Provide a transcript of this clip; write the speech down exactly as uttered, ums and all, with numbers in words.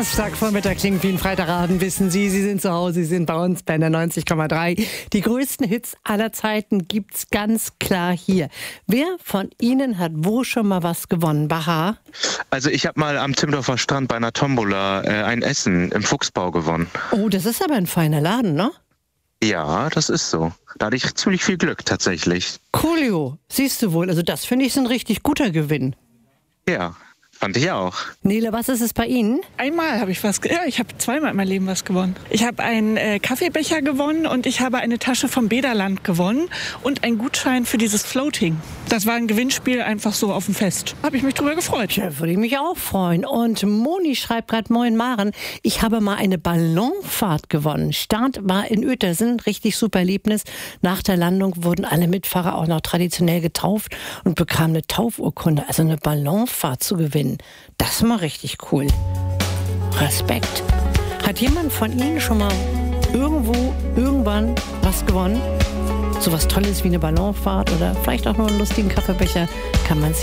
Donnerstagvormittag klingt wie ein Freitagabend, wissen Sie. Sie sind zu Hause, Sie sind bei uns bei der neunzig Komma drei. Die größten Hits aller Zeiten gibt's ganz klar hier. Wer von Ihnen hat wo schon mal was gewonnen? Baha? Also ich habe mal am Timmendorfer Strand bei einer Tombola äh, ein Essen im Fuchsbau gewonnen. Oh, das ist aber ein feiner Laden, ne? Ja, das ist so. Da hatte ich ziemlich viel Glück tatsächlich. Coolio, siehst du wohl. Also das finde ich ist ein richtig guter Gewinn. Ja, fand ich auch. Nele, was ist es bei Ihnen? Einmal habe ich was, ge- ja, ich habe zweimal in meinem Leben was gewonnen. Ich habe einen äh, Kaffeebecher gewonnen und ich habe eine Tasche vom Bäderland gewonnen und einen Gutschein für dieses Floating. Das war ein Gewinnspiel einfach so auf dem Fest. Habe ich mich drüber gefreut. Ja, würde ich mich auch freuen. Und Moni schreibt gerade, moin Maren, ich habe mal eine Ballonfahrt gewonnen. Start war in Uetersen, richtig super Erlebnis. Nach der Landung wurden alle Mitfahrer auch noch traditionell getauft und bekamen eine Taufurkunde, also eine Ballonfahrt zu gewinnen. Das ist mal richtig cool. Respekt. Hat jemand von Ihnen schon mal irgendwo, irgendwann was gewonnen? So was Tolles wie eine Ballonfahrt oder vielleicht auch nur einen lustigen Kaffeebecher, kann man sich